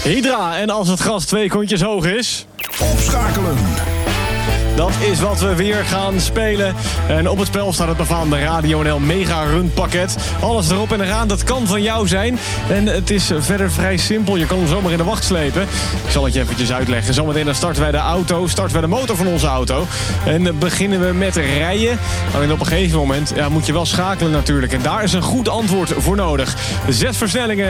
Hydra en als het gras 2 kontjes hoog is. Opschakelen. Dat is wat we weer gaan spelen. En op het spel staat het befaamde Radio NL Mega Run pakket. Alles erop en eraan, dat kan van jou zijn. En het is verder vrij simpel. Je kan hem zomaar in de wacht slepen. Ik zal het je eventjes uitleggen. Zometeen dan starten wij de motor van onze auto. En beginnen we met rijden. Alleen op een gegeven moment moet je wel schakelen natuurlijk. En daar is een goed antwoord voor nodig. 6 versnellingen.